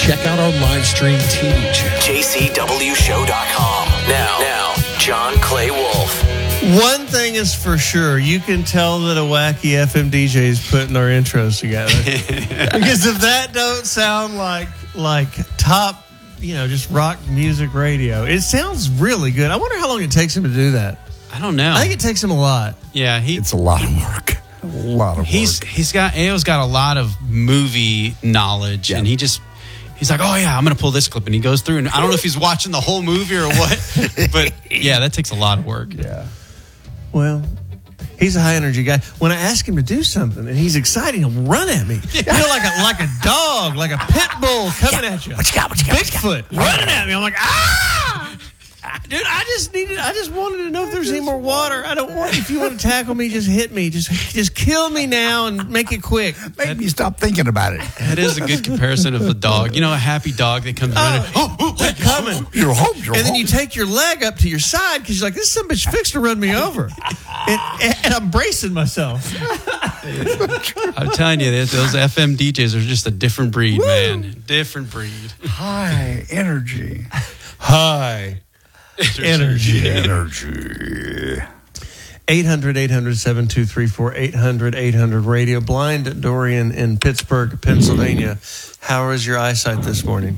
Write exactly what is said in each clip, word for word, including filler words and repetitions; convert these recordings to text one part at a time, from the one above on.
check out our live stream T V channel. K C W show dot com. Now, now, John Clay Wolf. One thing is for sure, you can tell that a wacky F M D J is putting our intros together. Because if that don't sound like like top, you know, just rock music radio, it sounds really good. I wonder how long it takes him to do that. I don't know. I think it takes him a lot. Yeah, he. It's a lot of work. A lot of he's work. he's got A O's got a lot of movie knowledge, Yeah. and he just he's like, oh yeah, I'm gonna pull this clip, and he goes through, and I don't know if he's watching the whole movie or what, but yeah, that takes a lot of work. Yeah. Well, he's a high energy guy. When I ask him to do something and he's excited, he'll run at me. You know, like a like a dog, like a pit bull coming at you. What you got? What you got? Bigfoot What you got? running at me. I'm like, ah! Dude, I just needed. I just wanted to know if there's any more water. I don't want. If you want to tackle me, just hit me. Just, just kill me now and make it quick. Make me stop thinking about it. That is a good comparison of a dog. You know, a happy dog that comes running. Oh, oh, they're coming. You're home. You're And then home. you take your leg up to your side because you're like, this son of a bitch fixed to run me over. And, and, and I'm bracing myself. I'm telling you, those F M D Js are just a different breed, Woo. man. Different breed. High energy. High energy. Energy. eight hundred, eight hundred, seven two three four, eight hundred, eight hundred radio. Blind Dorian in Pittsburgh, Pennsylvania. How is your eyesight this morning?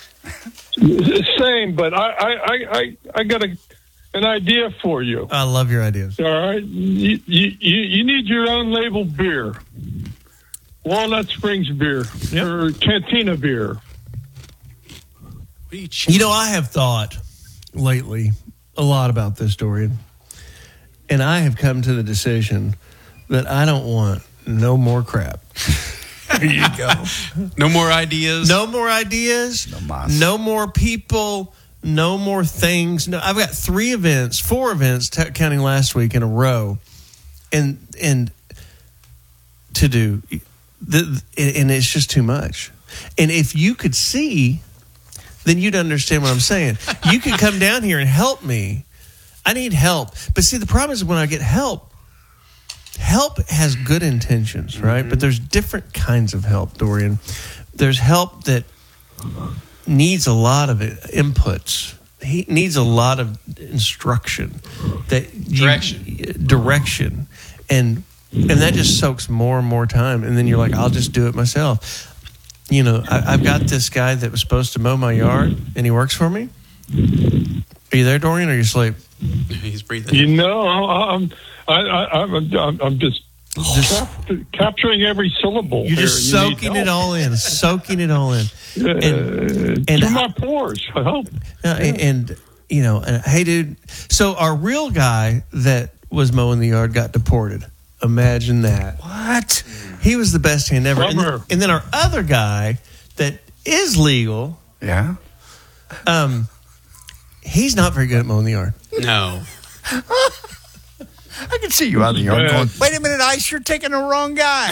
Same, but I, I, I, I, I got a, an idea for you. I love your ideas. All right, you, you, you need your own labeled beer, Walnut Springs beer Yep. or Cantina beer. What are you, You know, I have thought lately a lot about this, Dorian. And I have come to the decision that I don't want no more crap. There you go. no more ideas? No more ideas. No mas. No more people. No more things. No, I've got three events, four events, t- counting last week in a row, and and to do, the, and it's just too much. And if you could see, then you'd understand what I'm saying. You could come down here and help me. I need help, but see, the problem is when I get help. Help has good intentions, right? Mm-hmm. But there's different kinds of help, Dorian. There's help that needs a lot of inputs. He needs a lot of instruction, that you, Direction. direction, and and that just soaks more and more time. And then you're like, I'll just do it myself. You know, I, I've got this guy that was supposed to mow my yard, and he works for me. Are you there, Dorian? Or are you asleep? He's breathing. You know, I'm, I, I, I'm, I'm, I'm just, Just- cap- capturing every syllable. You're just here. You need soaking it help. all in, soaking it all in. Uh, And- to and my pores. Help. Uh, and, and, you know, and, hey, dude. So our real guy that was mowing the yard got deported. Imagine that. What? He was the best hand ever. And, Bummer. and then our other guy that is legal, Yeah. um, he's not very good at mowing the yard. No. I can see you out in the yard Yeah. going, wait a minute, Ice, you're taking the wrong guy.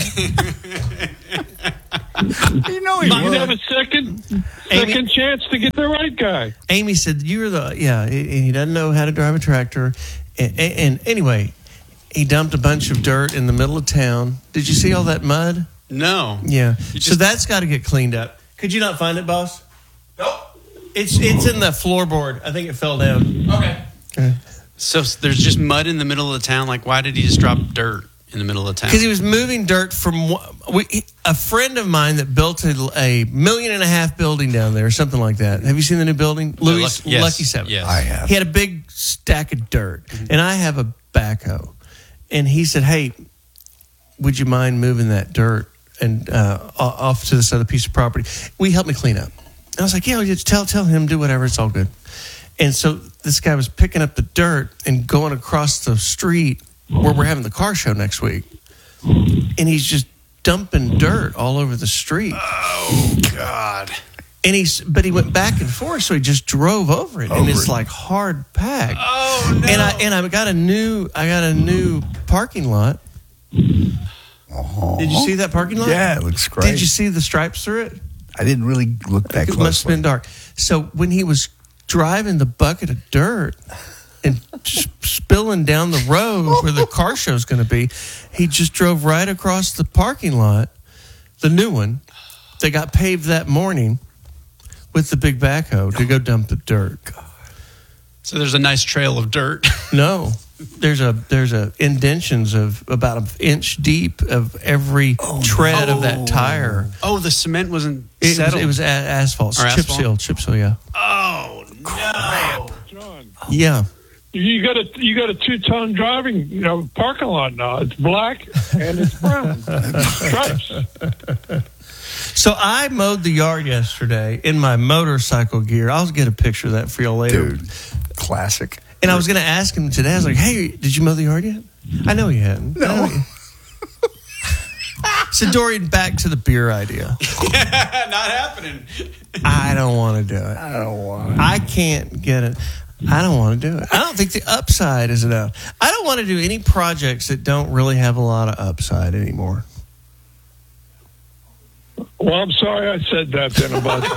you know he You was. have a second, Amy- second chance to get the right guy. Amy said, "You're the yeah." And he doesn't know how to drive a tractor. And, and, and anyway, he dumped a bunch of dirt in the middle of town. Did you see all that mud? No. Yeah. You So just- that's got to get cleaned up. Could you not find it, boss? Nope. It's it's in the floorboard. I think it fell down. Okay. So s- there's just mud in the middle of the town. Like, why did he just drop dirt in the middle of town? Because he was moving dirt from one- we, a friend of mine that built a, a million and a half building down there, or something like that. Have you seen the new building? Louis Lucky- yes, Lucky Seven. yes. I have. He had a big stack of dirt, and I have a backhoe. And he said, "Hey, would you mind moving that dirt and uh, off to this other piece of property? Will you help me clean up?" And I was like, "Yeah, just tell tell him do whatever. It's all good." And so this guy was picking up the dirt and going across the street where we're having the car show next week, and he's just dumping dirt all over the street. Oh, God. And he's, but he went back and forth, so he just drove over it, and Over it's it. like hard packed. Oh, no. And I and I got a new I got a new parking lot. Oh. Did you see that parking lot? Yeah, it looks great. Did you see the stripes through it? I didn't really look that It closely. must have been dark. So when he was driving the bucket of dirt and just spilling down the road where the car show's going to be, he just drove right across the parking lot, the new one, that got paved that morning, with the big backhoe to go dump the dirt. So there's a nice trail of dirt. No, there's a there's a indentions of about an inch deep of every tread of that tire. Oh, the cement wasn't It was, settled. it was a- asphalt, Or chip asphalt? seal, chip seal. Yeah, oh, no. John, yeah. you got a you got a two ton driving you know, parking lot now. It's black and it's brown stripes. So I mowed the yard yesterday in my motorcycle gear. I'll get a picture of that for y'all later. Dude, classic. And I was going to ask him today. I was like, "Hey, did you mow the yard yet?" I know he hadn't. No. So Dorian, back to the beer idea. Not happening. I don't want to do it. I don't want I can't get it. I don't want to do it. I don't think the upside is enough. I don't want to do any projects that don't really have a lot of upside anymore. Well, I'm sorry I said that then about the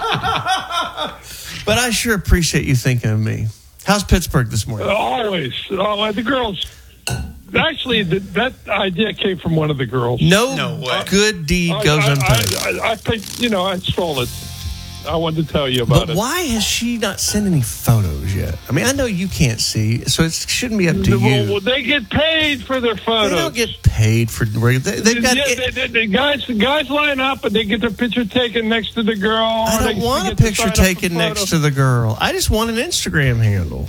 But I sure appreciate you thinking of me. How's Pittsburgh this morning? Always. Oh, the girls. Actually, the, that idea came from one of the girls. No, No way. good deed I- goes I, unpunished. I, I, I think, you know, I stole it. I wanted to tell you about But it. why has she not sent any photos yet? I mean, I know you can't see, so it shouldn't be up to well, you. well, they get paid for their They photos. don't get paid for. They, they've got. Yeah, they, they, the guys, the guys line up and they get their picture taken next to the girl. I or they don't want a get to picture sign up for taken next photos. to the girl. I just want an Instagram handle.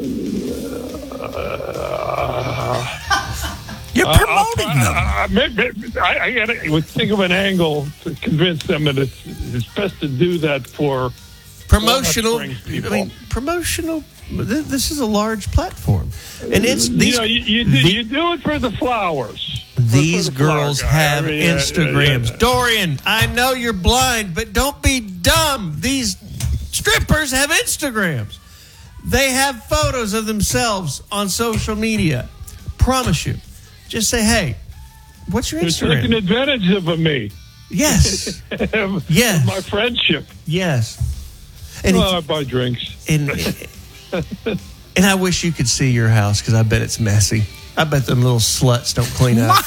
You're Uh, promoting I'll- them. I, I, maybe- I, I gotta would think of an angle to convince them that it's, it's best to do that for. Promotional. Well, that brings I people. mean, promotional. th- This is a large platform, and it's these. you know, you, you, do, the- you do it for the flowers. These For the flower girls guy. have I mean, yeah, Instagrams. yeah, yeah. Dorian, I know you're blind, but don't be dumb. These strippers have Instagrams. They have photos of themselves on social media. Promise you. Just say, hey, what's your They're taking Instagram? advantage of me. Yes. yeah. Yes. My friendship. Yes. And, Well, I if, buy drinks. and, and I wish you could see your house because I bet it's messy. I bet them little sluts don't clean up.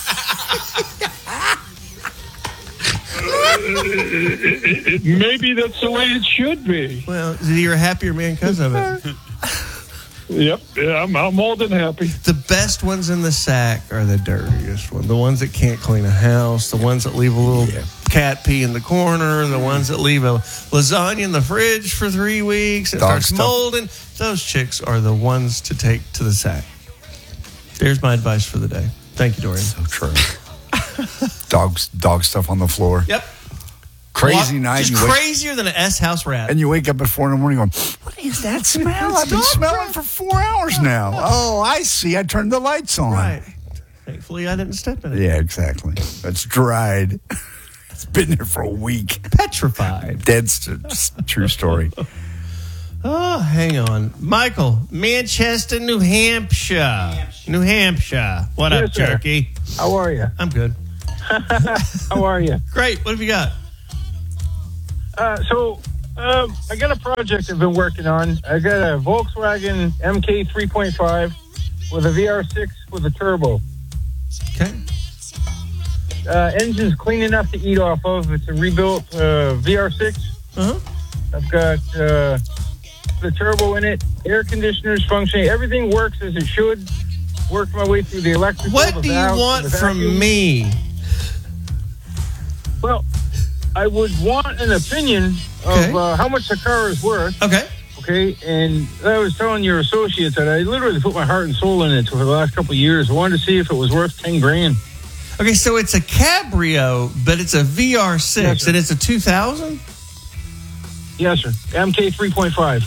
It- it- maybe that's the way it should be. Well, you're a happier man because of it. Yep. Yeah, I'm, I'm more than happy. The best ones in the sack are the dirtiest ones. The ones that can't clean a house, the ones that leave a little cat pee in the corner, the ones that leave a lasagna in the fridge for three weeks and it Dog starts stuff. molding. Those chicks are the ones to take to the sack. There's my advice for the day. Thank you, Dorian. So true. Dogs, dog stuff on the floor. Yep. Crazy Wa- night. Just You wake, crazier than an S house rat. and you wake up at four in the morning going, what is that smell? I've been smelling for four hours now. Oh, I see. I turned the lights on. Right. Thankfully, I didn't step in it. Yeah, exactly. It's dried. It's been there for a week. Petrified. Dead st- true story. Oh, hang on. Michael, Manchester, New Hampshire. New Hampshire. What up, Yes, sir. Turkey? How are you? I'm good. How are you? Great. What have you got? Uh, so, um, I got a project I've been working on. I got a Volkswagen M K three point five with a V R six with a turbo. Okay. Uh, engine's clean enough to eat off of. It's a rebuilt uh, V R six. Uh-huh. I've got uh, the turbo in it, air conditioners functioning. Everything works as it should. Worked my way through the electrical. What the do you valves, want the from vacuum. me? Well, I would want an opinion Okay. of uh, how much the car is worth. Okay. Okay, and I was telling your associates that I literally put my heart and soul in it for the last couple of years. I wanted to see if it was worth ten grand. Okay, so it's a Cabrio, but it's a V R six, Yes, sir. and it's a two thousand? Yes, sir. M K three point five.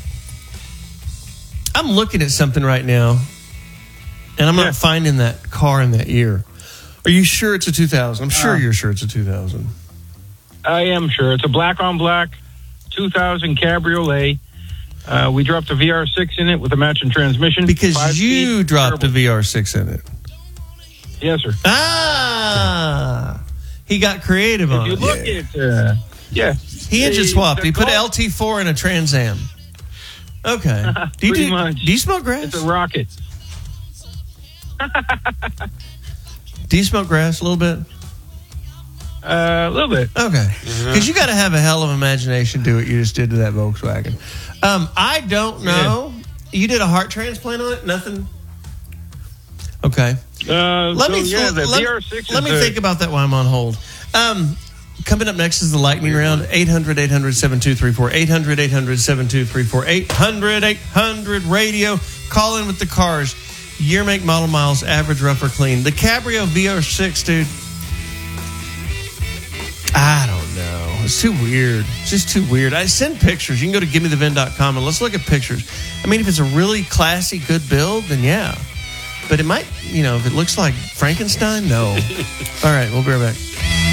I'm looking at something right now, and I'm Yeah. not finding that car in that year. Are you sure it's a two thousand? I'm sure Uh, you're sure it's a two thousand. I am sure. It's a black on black two thousand Cabriolet. Uh, we dropped a V R six in it with a matching transmission. Because Five you speed, dropped turbo. a V R six in it. Yes, sir. Ah! He got creative If on you it. look at, uh, yeah. He engine The- swapped. the He put Gol- L T four in a Trans Am. Okay. Do you, Pretty do, much. do you smoke grass? It's a rocket. Do you smoke grass a little bit? Uh, a little bit. Okay. Because you got to have a hell of imagination to do what you just did to that Volkswagen. Um, I don't know. Yeah. You did a heart transplant on it? Nothing? Okay. Uh, let so, me yeah, the let, V R six let me a, think about that while I'm on hold. Um, coming up next is the lightning round. eight hundred, eight hundred, seven two three four. eight hundred, eight hundred, seven two three four. eight hundred, eight hundred radio. Call in with the cars. Year, make, model, miles, average, rough, or clean. The Cabrio V R six, dude. I don't know. It's too weird. It's just too weird. I send pictures. You can go to give me the vin dot com and let's look at pictures. I mean, if it's a really classy, good build, then yeah. But it might, you know, if it looks like Frankenstein, no. All right, we'll be right back.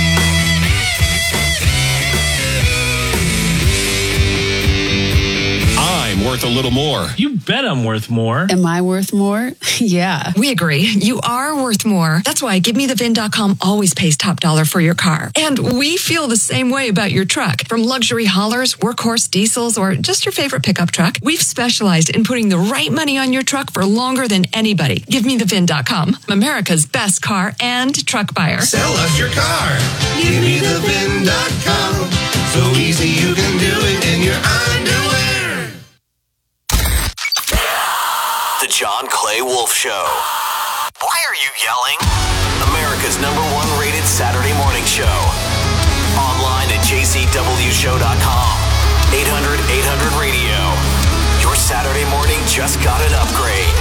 I'm worth a little more. You bet I'm worth more. Am I worth more? Yeah. We agree. You are worth more. That's why give me the vin dot com always pays top dollar for your car. And we feel the same way about your truck. From luxury haulers, workhorse diesels, or just your favorite pickup truck, we've specialized in putting the right money on your truck for longer than anybody. give me the vin dot com, America's best car and truck buyer. Sell us your car. give me the vin dot com. So easy you can do it in your underwear. The John Clay Wolf Show. Why are you yelling? America's number one rated Saturday morning show. Online at j c w show dot com. eight hundred, eight hundred radio. Your Saturday morning just got an upgrade.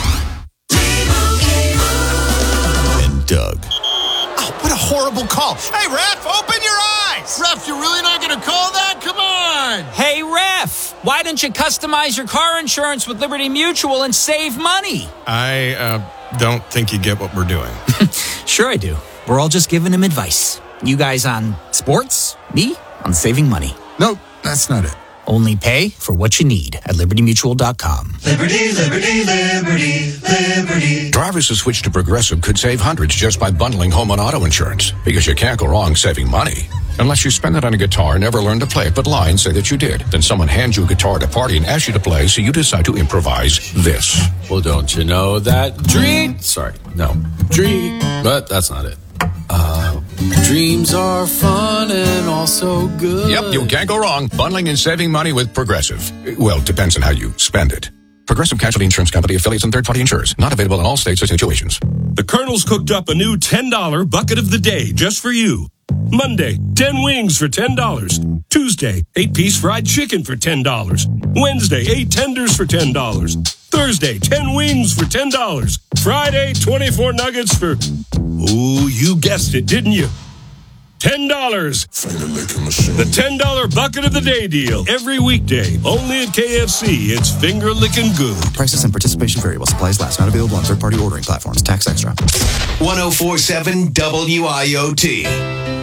And Doug. Oh, what a horrible call. Hey, ref, open your eyes. Ref, you're really not going to call that? Come on. Hey, ref, why don't you customize your car insurance with Liberty Mutual and save money? I uh, don't think you get what we're doing. Sure I do. We're all just giving him advice. You guys on sports, me on saving money. Nope, that's not it. Only pay for what you need at liberty mutual dot com. Liberty, liberty, liberty, liberty. Drivers who switch to Progressive could save hundreds just by bundling home and auto insurance, because you can't go wrong saving money. Unless you spend it on a guitar, never learn to play it, but lie and say that you did. Then someone hands you a guitar at a party and asks you to play, so you decide to improvise this. Well, don't you know that dream... Sorry, no. Dream... But that's not it. Uh, dreams are fun and also good. Yep, you can't go wrong. Bundling and saving money with Progressive. Well, it depends on how you spend it. Progressive Casualty Insurance Company, affiliates, and third-party insurers. Not available in all states or situations. The Colonel's cooked up a new ten dollar bucket of the day just for you. Monday, ten wings for ten dollars. Tuesday, eight-piece fried chicken for ten dollars. Wednesday, eight tenders for ten dollars. Thursday, ten wings for ten dollars. Friday, twenty-four nuggets for... Ooh, you guessed it, didn't you? ten dollars. The ten dollar bucket of the day deal. Every weekday, only at K F C. It's finger-licking good. Prices and participation variable. Supplies last. Not available on third-party ordering platforms. Tax extra. one oh four point seven W I O T.